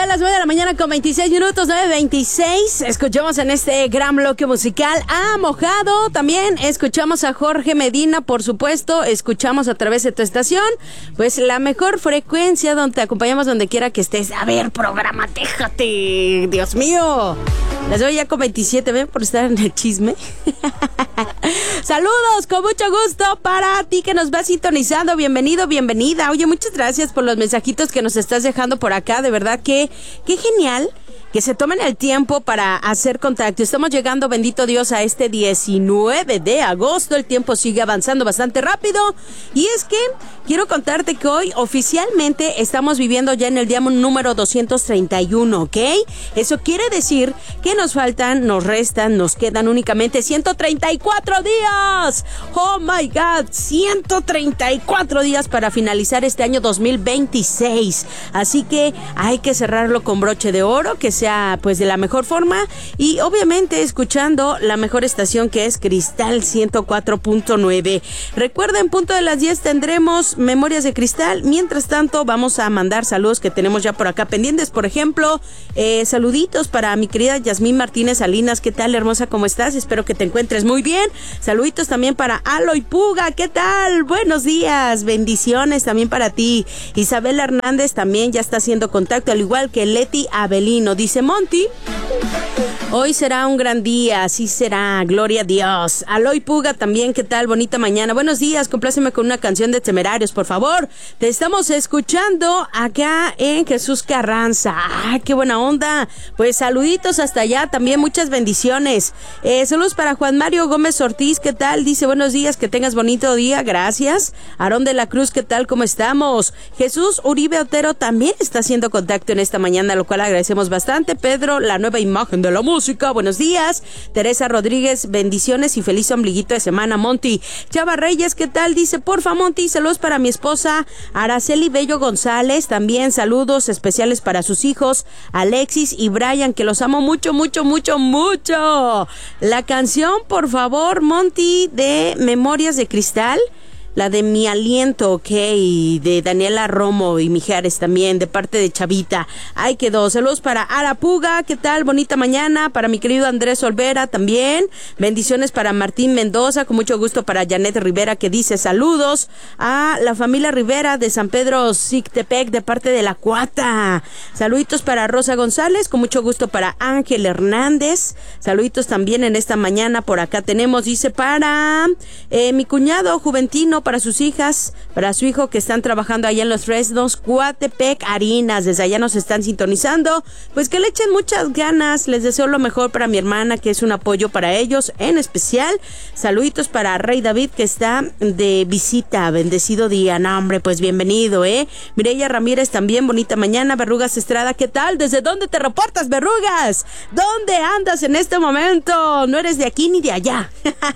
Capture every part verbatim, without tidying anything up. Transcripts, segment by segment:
de las nueve de la mañana con veintiséis minutos, nueve veintiséis. Escuchamos en este gran bloque musical a Mojado. También escuchamos a Jorge Medina, por supuesto. Escuchamos a través de tu estación, pues la mejor frecuencia donde te acompañamos donde quiera que estés. A ver, programa, déjate. Dios mío. Les doy ya con veintisiete, ¿ven? Por estar en el chisme. Saludos, con mucho gusto para ti que nos vas sintonizando. Bienvenido, bienvenida. Oye, muchas gracias por los mensajitos que nos estás dejando por acá. De verdad que, qué genial que se tomen el tiempo para hacer contacto. Estamos llegando, bendito Dios, a este diecinueve de agosto. El tiempo sigue avanzando bastante rápido. Y es que quiero contarte que hoy oficialmente estamos viviendo ya en el día número doscientos treinta y uno, ¿ok? Eso quiere decir que nos faltan, nos restan, nos quedan únicamente ciento treinta y cuatro días. ¡Oh, my God! ciento treinta y cuatro días para finalizar este año dos mil veintiséis. Así que hay que cerrarlo con broche de oro, que sea pues de la mejor forma y obviamente escuchando la mejor estación, que es Cristal ciento cuatro punto nueve. Recuerda, en punto de las diez tendremos Memorias de Cristal. Mientras tanto, vamos a mandar saludos que tenemos ya por acá pendientes. Por ejemplo, eh, saluditos para mi querida Yasmín Martínez Salinas. ¿Qué tal, hermosa? ¿Cómo estás? Espero que te encuentres muy bien. Saluditos también para Aloy Puga. ¿Qué tal? Buenos días. Bendiciones también para ti. Isabel Hernández también ya está haciendo contacto, al igual que Leti Avelino. Dice Monty, hoy será un gran día, así será, gloria a Dios. Aloy Puga también, ¿qué tal? Bonita mañana. Buenos días, compláceme con una canción de Temerarios, por favor. Te estamos escuchando acá en Jesús Carranza. ¡Ah, qué buena onda! Pues saluditos hasta allá, también muchas bendiciones. Eh, saludos para Juan Mario Gómez Ortiz, ¿qué tal? Dice, buenos días, que tengas bonito día, gracias. Aarón de la Cruz, ¿qué tal? ¿Cómo estamos? Jesús Uribe Otero también está haciendo contacto en esta mañana, lo cual agradecemos bastante. Pedro, la nueva imagen de la música, buenos días. Teresa Rodríguez, bendiciones y feliz ombliguito de semana, Monty. Chava Reyes, ¿qué tal? Dice, porfa, Monty, saludos para mi esposa Araceli Bello González, también saludos especiales para sus hijos Alexis y Brian, que los amo mucho, mucho, mucho, mucho. La canción, por favor, Monty, de Memorias de Cristal, la de Mi Aliento, ok, de Daniela Romo y Mijares también, de parte de Chavita. Ahí quedó. Saludos para Arapuga, ¿qué tal? Bonita mañana. Para mi querido Andrés Olvera también. Bendiciones para Martín Mendoza, con mucho gusto para Janet Rivera, que dice saludos a la familia Rivera de San Pedro Xictepec, de parte de La Cuata. Saluditos para Rosa González, con mucho gusto para Ángel Hernández. Saluditos también en esta mañana. Por acá tenemos, dice, para eh, mi cuñado Juventino, para sus hijas, para su hijo, que están trabajando allá en los Fresnos, Coatepec Harinas, desde allá nos están sintonizando, pues que le echen muchas ganas. Les deseo lo mejor para mi hermana, que es un apoyo para ellos, en especial. Saluditos para Rey David, que está de visita. Bendecido día. No, hombre, pues bienvenido, eh. Mireya Ramírez también, bonita mañana. Verrugas Estrada, ¿qué tal? ¿Desde dónde te reportas, Verrugas? ¿Dónde andas en este momento? No eres de aquí ni de allá.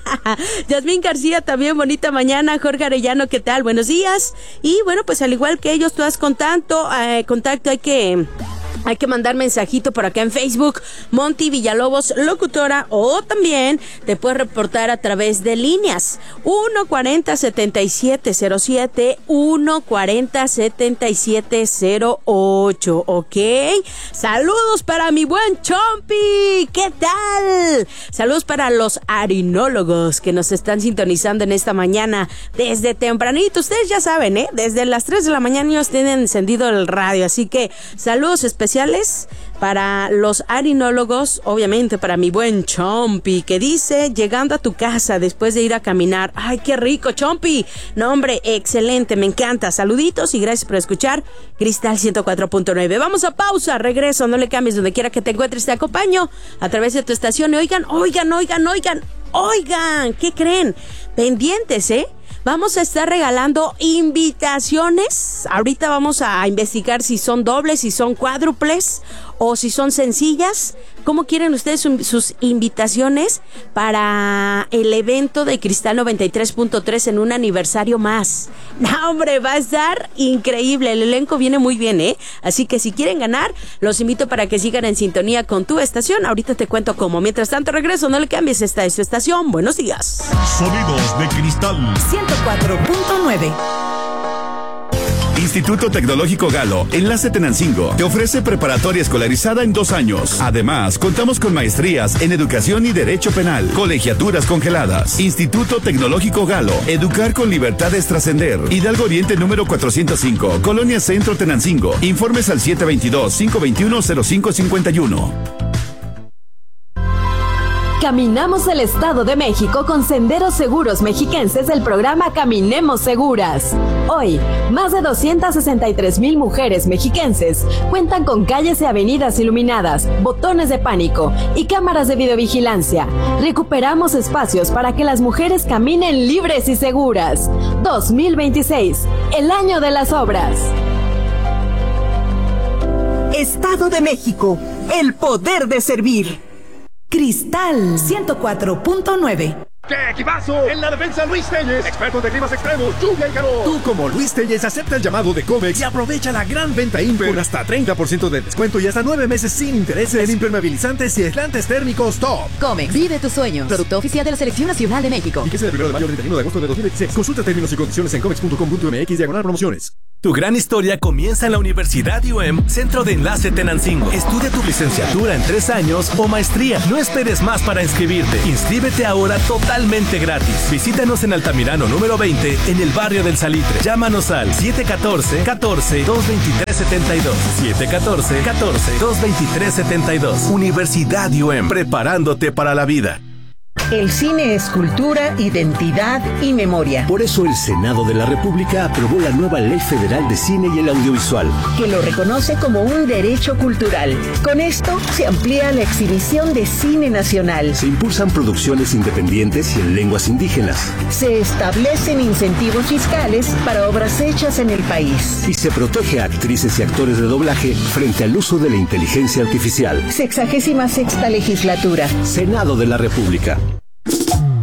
Yasmín García también, bonita mañana. Jorge Arellano, ¿qué tal? Buenos días. Y bueno, pues al igual que ellos, tú has contacto, eh, contacto, hay que... Hay que mandar mensajito por acá en Facebook, Monty Villalobos, locutora, o también te puedes reportar a través de líneas uno cuarenta, setenta y siete cero siete, uno cuarenta, setenta y siete cero ocho, ¿ok? Saludos para mi buen Chompi, ¿qué tal? Saludos para los arinólogos que nos están sintonizando en esta mañana desde tempranito. Ustedes ya saben, ¿eh? Desde las tres de la mañana ellos tienen encendido el radio, así que saludos especiales para los arinólogos, obviamente para mi buen Chompi, que dice, llegando a tu casa después de ir a caminar. ¡Ay, qué rico, Chompi! No, hombre, excelente, me encanta. Saluditos y gracias por escuchar Cristal ciento cuatro punto nueve. Vamos a pausa, regreso, no le cambies, donde quiera que te encuentres, te acompaño a través de tu estación. Y oigan, oigan, oigan, oigan, oigan, ¿qué creen? Pendientes, ¿eh? Vamos a estar regalando invitaciones. Ahorita vamos a investigar si son dobles, si son cuádruples o si son sencillas. ¿Cómo quieren ustedes su, sus invitaciones para el evento de Cristal noventa y tres punto tres en un aniversario más? No, hombre, va a estar increíble. El elenco viene muy bien, ¿eh? Así que si quieren ganar, los invito para que sigan en sintonía con tu estación. Ahorita te cuento cómo. Mientras tanto, regreso. No le cambies, esta es tu estación. Buenos días. Sonidos de Cristal ciento cuatro punto nueve. Instituto Tecnológico Galo, Enlace Tenancingo, te ofrece preparatoria escolarizada en dos años. Además, contamos con maestrías en Educación y Derecho Penal, colegiaturas congeladas. Instituto Tecnológico Galo, educar con libertad es trascender. Hidalgo Oriente número cuatrocientos cinco, Colonia Centro Tenancingo. Informes al siete veintidós, cinco veintiuno, cero cinco cincuenta y uno. Caminamos el Estado de México con Senderos Seguros Mexiquenses del programa Caminemos Seguras. Hoy, más de doscientas sesenta y tres mil mujeres mexiquenses cuentan con calles y avenidas iluminadas, botones de pánico y cámaras de videovigilancia. Recuperamos espacios para que las mujeres caminen libres y seguras. dos mil veintiséis, el año de las obras. Estado de México, el poder de servir. Cristal ciento cuatro punto nueve. ¡Qué equipazo! En la defensa, Luis Telles, expertos de climas extremos, lluvia y calor. Tú, como Luis Telles, acepta el llamado de Comex y aprovecha la gran venta Imper con hasta treinta por ciento de descuento y hasta nueve meses sin intereses en impermeabilizantes y aislantes térmicos top. Comex, vive tus sueños. Producto oficial de la Selección Nacional de México. Y que sea del primero de mayo al treinta y uno de agosto de dos mil veintiséis. Consulta términos y condiciones en comex punto com punto m x diagonal promociones. Tu gran historia comienza en la Universidad I U E M, Centro de Enlace Tenancingo. Estudia tu licenciatura en tres años o maestría. No esperes más para inscribirte. Inscríbete ahora totalmente gratis. Visítanos en Altamirano número veinte, en el barrio del Salitre. Llámanos al siete uno cuatro, catorce, dos veintitrés setenta y dos. siete uno cuatro, catorce, dos veintitrés setenta y dos. Universidad I U E M, preparándote para la vida. El cine es cultura, identidad y memoria. Por eso el Senado de la República aprobó la nueva Ley Federal de Cine y el Audiovisual, que lo reconoce como un derecho cultural. Con esto se amplía la exhibición de cine nacional. Se impulsan producciones independientes y en lenguas indígenas. Se establecen incentivos fiscales para obras hechas en el país. Y se protege a actrices y actores de doblaje frente al uso de la inteligencia artificial. Sexagésima sexta legislatura. Senado de la República.